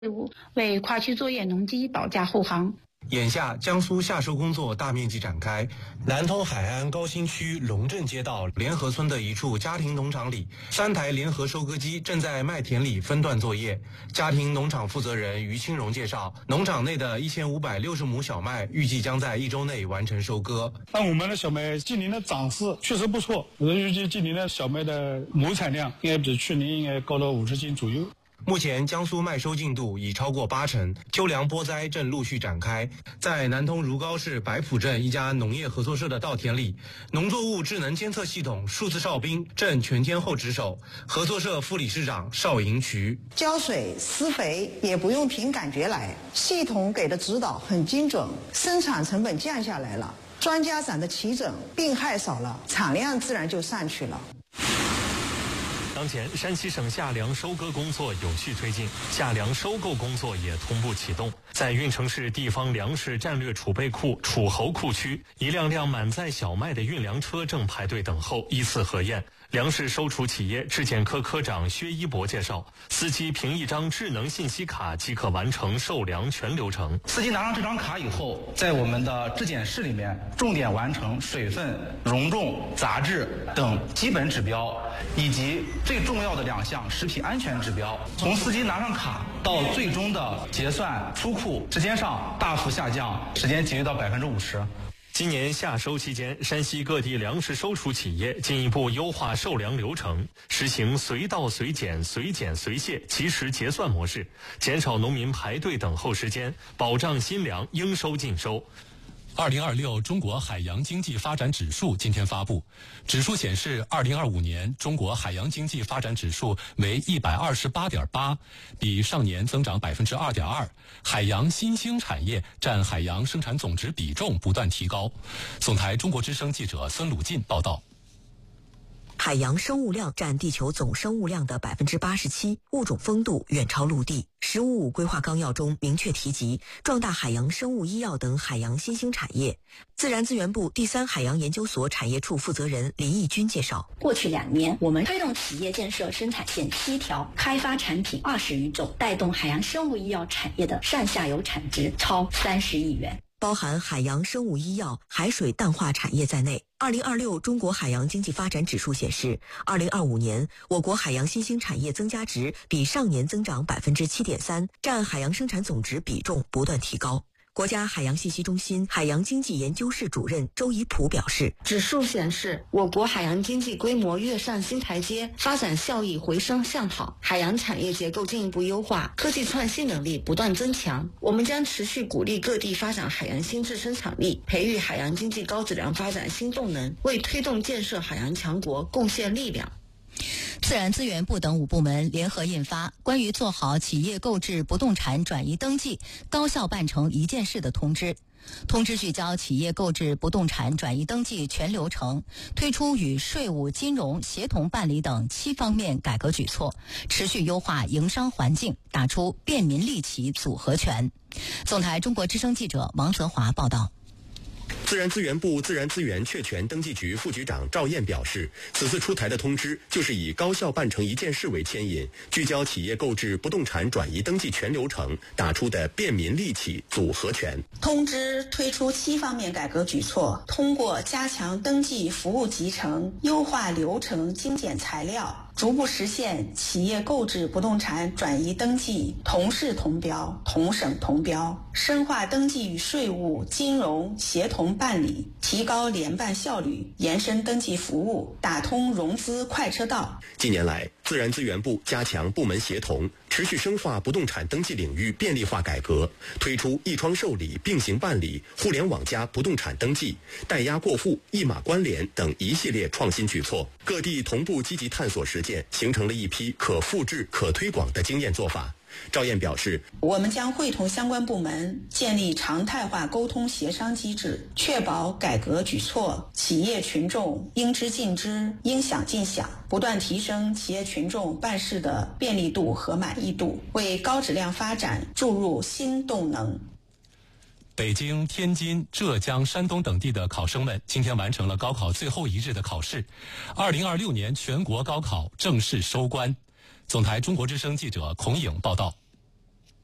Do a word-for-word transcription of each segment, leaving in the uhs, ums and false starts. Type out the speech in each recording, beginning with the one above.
队伍，为跨区作业农机保驾护航。 眼下，江苏夏收工作大面积展开。南通海岸高新区龙镇街道联合村的一处家庭农场里，三台联合收割机正在麦田里分段作业。家庭农场负责人于清荣介绍，农场内的一千五百六十亩小麦预计将在一周内完成收割。 那我们的小麦今年的长势确实不错，我预计今年的小麦的亩产量应该比去年应该高到五十斤左右。 目前江苏麦收进度已超过八成，秋粮播栽正陆续展开。在南通如皋市白浦镇一家农业合作社的稻田里，农作物智能监测系统数字哨兵正全天候值守。合作社副理事长邵银渠： 浇水施肥也不用凭感觉来，系统给的指导很精准，生产成本降下来了，专家长得齐整，病害少了，产量自然就上去了。 当前，山西省夏粮收割工作有序推进，夏粮收购工作也同步启动。在运城市地方粮食战略储备库楚侯库区，一辆辆满载小麦的运粮车正排队等候，依次核验。粮食收储企业质检科科长薛一博介绍，司机凭一张智能信息卡即可完成售粮全流程。 司机拿上这张卡以后，在我们的质检室里面重点完成水分、容重、杂质等基本指标，以及最重要的两项食品安全指标。从司机拿上卡到最终的结算出库，时间上大幅下降，时间节约到百分之五十。 今年夏收期间，山西各地粮食收储企业进一步优化售粮流程，实行随到随检、随检随卸、及时结算模式，减少农民排队等候时间，保障新粮应收尽收。 二零二六中国海洋经济发展指数今天发布，指数显示，二零二五年中国海洋经济发展指数为一百二十八点八，比上年增长百分之二点二。海洋新兴产业占海洋生产总值比重不断提高。总台中国之声记者孙鲁进报道。 海洋生物量占地球总生物量的百分之八十七，物种丰度远超陆地。“十五五”规划纲要中明确提及壮大海洋生物医药等海洋新兴产业。自然资源部第三海洋研究所产业处负责人林义军介绍， 过去两年，我们推动企业建设生产线七条，开发产品二十余种，带动海洋生物医药产业的上下游产值超三十亿元。 包含海洋生物医药、海水淡化产业在内。二零二六中国海洋经济发展指数显示，二零二五年我国海洋新兴产业增加值比上年增长百分之七点三，占海洋生产总值比重不断提高。国家海洋信息中心海洋经济研究室主任周怡普表示， 指数显示我国海洋经济规模跃上新台阶，发展效益回升向好，海洋产业结构进一步优化，科技创新能力不断增强。我们将持续鼓励各地发展海洋新质生产力，培育海洋经济高质量发展新动能，为推动建设海洋强国贡献力量。 自然资源部等五部门联合印发《关于做好企业购置不动产转移登记、高效办成一件事的通知》。通知聚焦企业购置不动产转移登记全流程，推出与税务、金融协同办理等七方面改革举措，持续优化营商环境，打出便民利企组合拳。总台中国之声记者王泽华报道。 自然资源部自然资源确权登记局副局长赵燕表示，此次出台的通知就是以高效办成一件事为牵引，聚焦企业购置不动产转移登记全流程，打出的便民利企组合拳。 通知推出七方面改革举措，通过加强登记服务集成、优化流程、精简材料，逐步实现企业购置不动产转移登记同市同标、同省同标，深化登记与税务、金融协同办理，提高联办效率，延伸登记服务，打通融资快车道。 近年来，自然资源部加强部门协同，持续深化不动产登记领域便利化改革，推出一窗受理并行办理、互联网加不动产登记、代押过户、一码关联等一系列创新举措。各地同步积极探索实践，形成了一批可复制、可推广的经验做法。赵燕表示， 我们将会同相关部门建立常态化沟通协商机制，确保改革举措企业群众应知尽知、应享尽享，不断提升企业群众办事的便利度和满意度，为高质量发展注入新动能。 北京、天津、浙江、山东等地的考生们今天完成了高考最后一日的考试，二零二六年全国高考正式收官。总台中国之声记者孔颖报道。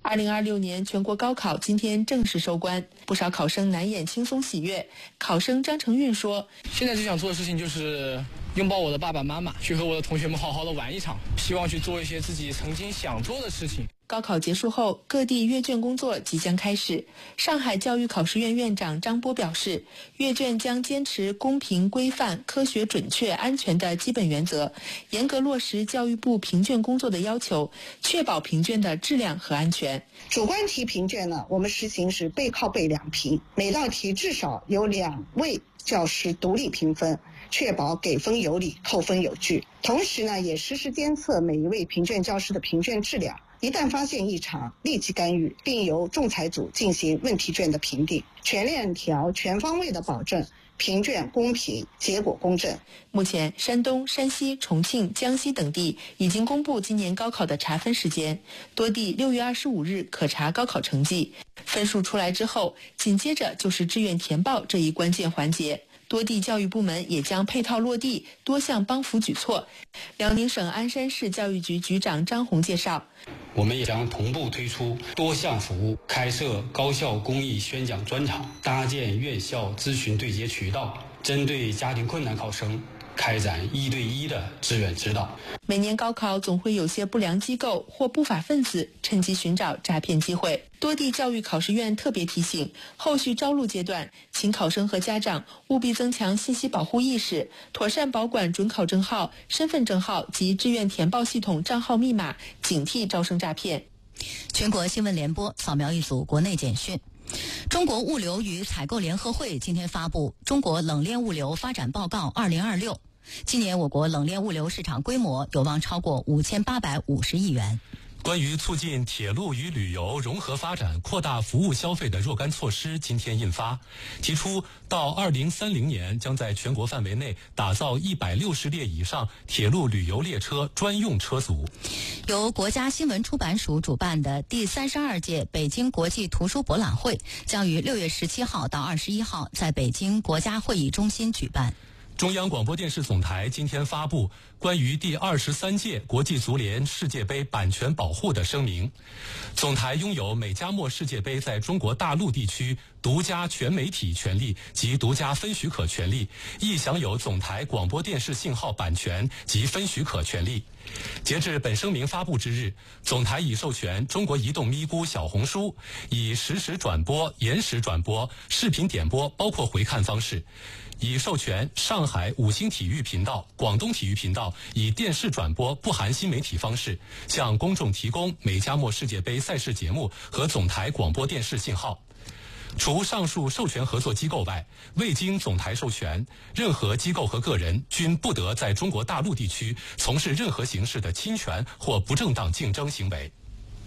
二零二六年全国高考今天正式收官，不少考生难掩轻松喜悦。考生张成运说：“ 现在最想做的事情就是拥抱我的爸爸妈妈，去和我的同学们好好的玩一场，希望去做一些自己曾经想做的事情。” 高考结束后，各地阅卷工作即将开始。上海教育考试院院长张波表示，阅卷将坚持公平、规范、科学、准确、安全的基本原则，严格落实教育部评卷工作的要求，确保评卷的质量和安全。 主观题评卷呢，我们实行是背靠背两评，每道题至少有两位教师独立评分，确保给分有理，扣分有据。同时呢，也实时监测每一位评卷教师的评卷质量。一旦发现异常，立即干预，并由仲裁组进行问题卷的评定，全链条、全方位的保证评卷公平，结果公正。 目前，山东、山西、重庆、江西等地已经公布今年高考的查分时间，多地六月二十五日可查高考成绩。分数出来之后，紧接着就是志愿填报这一关键环节。多地教育部门也将配套落地，多项帮扶举措。辽宁省鞍山市教育局局长张红介绍， 我们也将同步推出多项服务，开设高校公益宣讲专场，搭建院校咨询对接渠道，针对家庭困难考生开展一对一的志愿指导。 每年高考总会有些不良机构或不法分子趁机寻找诈骗机会，多地教育考试院特别提醒，后续招录阶段，请考生和家长务必增强信息保护意识，妥善保管准考证号、身份证号及志愿填报系统账号密码，警惕招生诈骗。 全国新闻联播扫描一组国内简讯。中国物流与采购联合会今天发布《中国冷链物流发展报告二零二六》，今年我国冷链物流市场规模有望超过五千八百五十亿元。 关于促进铁路与旅游融合发展、扩大服务消费的若干措施今天印发，提出到二零三零年将在全国范围内打造一百六十列以上铁路旅游列车专用车组。 由国家新闻出版署主办的第三十二届北京国际图书博览会将于六月十七号到二十一号在北京国家会议中心举办。 中央广播电视总台今天发布关于第二十三届国际足联世界杯版权保护的声明。总台拥有美加墨世界杯在中国大陆地区独家全媒体权利及独家分许可权利，亦享有总台广播电视信号版权及分许可权利。截至本声明发布之日，总台已授权中国移动咪咕小红书以实时转播、延时转播、视频点播包括回看方式，已授权上海五星体育频道、广东体育频道以电视转播不含新媒体方式向公众提供美加墨世界杯赛事节目和总台广播电视信号。除上述授权合作机构外，未经总台授权，任何机构和个人均不得在中国大陆地区从事任何形式的侵权或不正当竞争行为。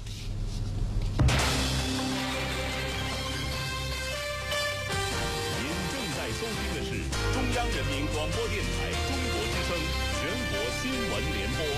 您正在收听的是中央人民广播电台中国之声全国新闻联播。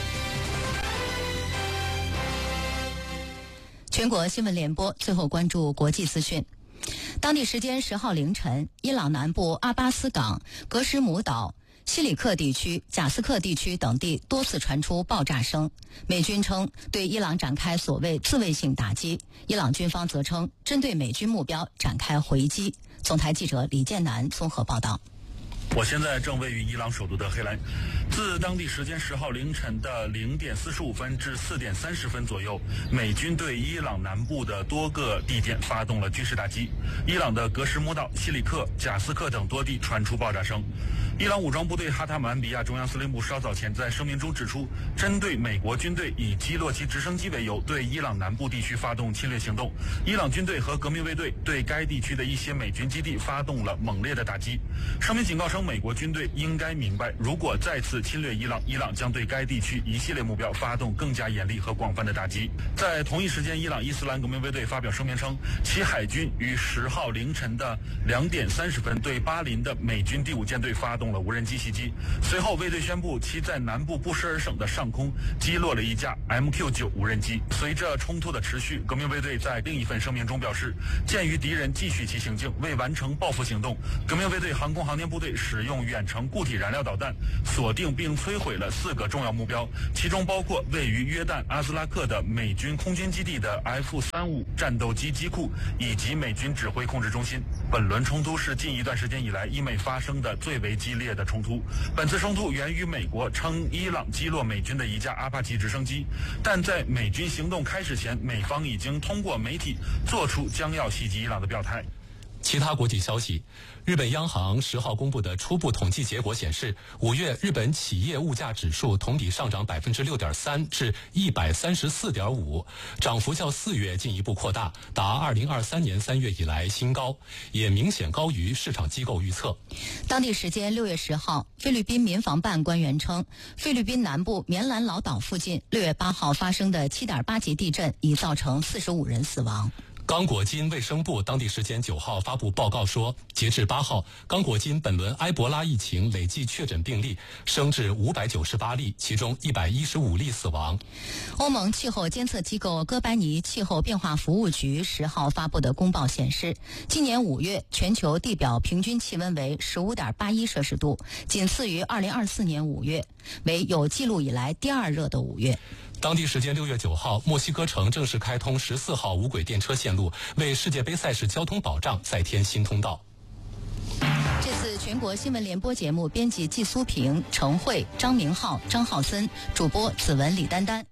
全国新闻联播，最后关注国际资讯。当地时间十号凌晨，伊朗南部阿巴斯港、格什姆岛、西里克地区、贾斯克地区等地多次传出爆炸声。美军称对伊朗展开所谓自卫性打击，伊朗军方则称针对美军目标展开回击。总台记者李建南综合报道。 我现在正位于伊朗首都德黑兰。自当地时间十号凌晨的零点四十五分至四点三十分左右，美军对伊朗南部的多个地点发动了军事打击。伊朗的格什姆岛、西里克、贾斯克等多地传出爆炸声。伊朗武装部队哈塔姆安比亚中央司令部稍早前在声明中指出，针对美国军队以击落其直升机为由，对伊朗南部地区发动侵略行动。伊朗军队和革命卫队对该地区的一些美军基地发动了猛烈的打击。声明警告称，美国军队应该明白，如果再次侵略伊朗，伊朗将对该地区一系列目标发动更加严厉和广泛的打击。在同一时间，伊朗伊斯兰革命卫队发表声明称，其海军于十号凌晨的两点三十分对巴林的美军第五舰队发动了无人机袭击。随后，卫队宣布其在南部布什尔省的上空击落了一架 M Q 九 无人机。随着冲突的持续，革命卫队在另一份声明中表示，鉴于敌人继续其行径，为完成报复行动，革命卫队航空航天部队使用远程固体燃料导弹，锁定并摧毁了四个重要目标，其中包括位于约旦阿兹拉克的美军空军基地的 F 三十五 战斗机机库以及美军指挥控制中心。本轮冲突是近一段时间以来伊美发生的最为激烈的冲突。本次冲突源于美国称伊朗击落美军的一架阿帕奇直升机，但在美军行动开始前，美方已经通过媒体做出将要袭击伊朗的表态。 其他国际消息，日本央行十号公布的初步统计结果显示，五月日本企业物价指数同比上涨百分之六点三至一百三十四点五，涨幅较四月进一步扩大，达二零二三年三月以来新高，也明显高于市场机构预测。 当地时间六月十号，菲律宾民防办官员称，菲律宾南部棉兰老岛附近六月八号发生的七点八级地震已造成四十五人死亡。 刚果金卫生部当地时间九号发布报告说，截至八号，刚果金本轮埃博拉疫情累计确诊病例升至五百九十八例，其中一百一十五例死亡。 欧盟气候监测机构哥白尼气候变化服务局十号发布的公报显示，今年五月全球地表平均气温为 十五点八一摄氏度，仅次于二零二四年五月，为有记录以来第二热的五月。 当地时间六月九号，墨西哥城正式开通十四号无轨电车线路，为世界杯赛事交通保障再添新通道。 这次全国新闻联播节目编辑季苏平、程慧、张明浩、张浩森，主播子文、李丹丹。